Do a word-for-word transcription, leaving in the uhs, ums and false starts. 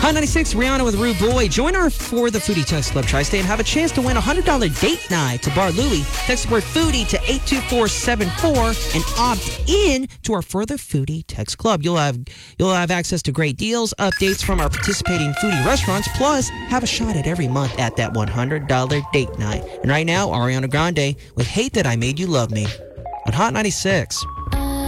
Hot ninety-six, Rihanna with Rude Boy. Join our For the Foodie Text Club Tri-State and have a chance to win a one hundred dollars date night to Bar Louie. Text the word foodie to eight two four seven four and opt in to our For the Foodie Text Club. You'll have you'll have access to great deals, updates from our participating foodie restaurants, plus have a shot at every month at that one hundred dollars date night. And right now, Ariana Grande with Hate That I Made You Love Me on Hot ninety-six.